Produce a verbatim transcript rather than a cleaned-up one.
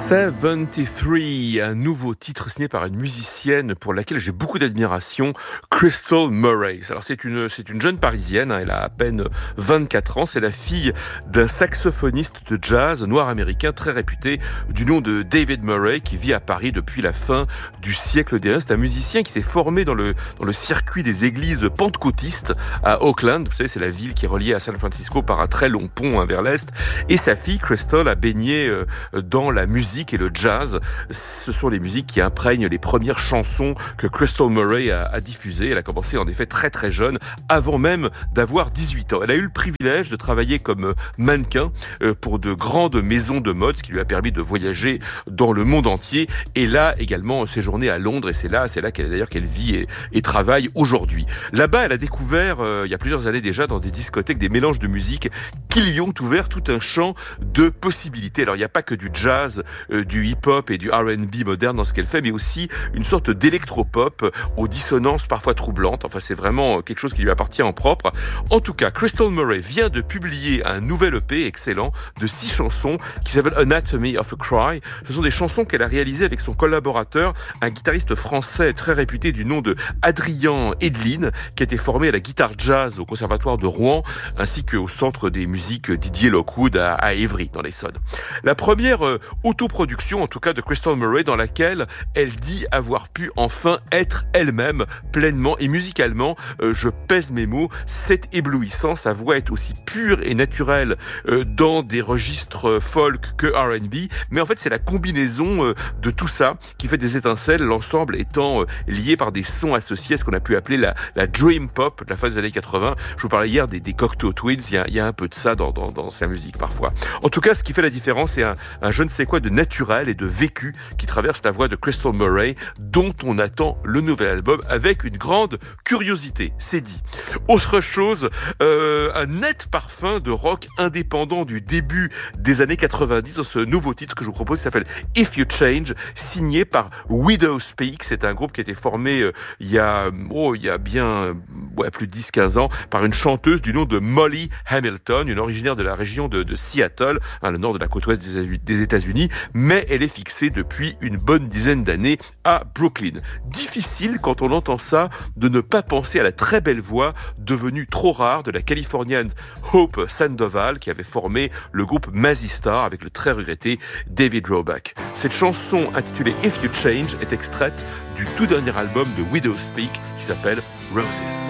soixante-treize, un nouveau titre signé par une musicienne pour laquelle j'ai beaucoup d'admiration, Crystal Murray. Alors c'est une, c'est une jeune parisienne, hein, elle a à peine vingt-quatre ans, c'est la fille d'un saxophoniste de jazz noir américain très réputé du nom de David Murray qui vit à Paris depuis la fin du siècle dernier. C'est un musicien qui s'est formé dans le, dans le circuit des églises pentecôtistes à Oakland. Vous savez, c'est la ville qui est reliée à San Francisco par un très long pont hein, vers l'est. Et sa fille, Crystal, a baigné euh, dans la musique et le jazz. Ce sont les musiques qui imprègnent les premières chansons que Crystal Murray a, a diffusées. Elle a commencé en effet très très jeune, avant même d'avoir dix-huit ans. Elle a eu le privilège de travailler comme mannequin pour de grandes maisons de mode, ce qui lui a permis de voyager dans le monde entier. Et là également séjourner à Londres, et c'est là, c'est là qu'elle d'ailleurs qu'elle vit et, et travaille aujourd'hui. Là-bas, elle a découvert euh, il y a plusieurs années déjà dans des discothèques des mélanges de musique qui lui ont ouvert tout un champ de possibilités. Alors il n'y a pas que du jazz, euh, du hip-hop et du R and B moderne dans ce qu'elle fait, mais aussi une sorte d'électropop aux dissonances parfois troublantes. Enfin, c'est vraiment quelque chose qui lui appartient en propre. En tout cas, Crystal Murray vient de publier un nouvel E P excellent de six chansons qui s'appelle Anatomy of a Cry. Ce sont des chansons qu'elle a réalisées avec son collaborateur, un guitariste français très réputé du nom de Adrien Edeline, qui a été formé à la guitare jazz au Conservatoire de Rouen, ainsi qu'au Centre des musiques Didier Lockwood à, à Évry, dans l'Essonne. La première euh, autoproduction, en tout cas, de Crystal Murray, dans laquelle elle dit avoir pu enfin être elle-même pleinement et musicalement, euh, je pèse mes mots, c'est éblouissant. Sa voix est aussi pure et naturelle euh, dans des registres folk que R and B, mais en fait c'est la combinaison euh, de tout ça qui fait des étincelles, l'ensemble étant euh, lié par des sons associés à ce qu'on a pu appeler la, la dream pop de la fin des années quatre-vingts. Je vous parlais hier des, des Cocteau Twins, il y a, il y a un peu de ça dans, dans, dans sa musique parfois. En tout cas, ce qui fait la différence, c'est un, un je ne sais quoi de naturel et de vécu qui traverse la voix de Crystal Murray, dont on attend le nouvel album avec une grande curiosité, c'est dit. Autre chose, euh, un net parfum de rock indépendant du début des années quatre-vingt-dix dans ce nouveau titre que je vous propose, s'appelle If You Change, signé par Widow Speak. C'est un groupe qui a été formé euh, il y a oh, il y a bien euh, ouais, plus de dix quinze ans par une chanteuse du nom de Molly Hamilton, une originaire de la région de, de Seattle, hein, le nord de la côte ouest des, des États-Unis, mais elle est fixée depuis une bonne dizaine d'années à Brooklyn. Difficile quand on entend ça de ne pas penser à la très belle voix devenue trop rare de la Californienne Hope Sandoval qui avait formé le groupe Mazzy-Star avec le très regretté David Roback. Cette chanson intitulée If You Change est extraite du tout dernier album de Widow Speak qui s'appelle Roses.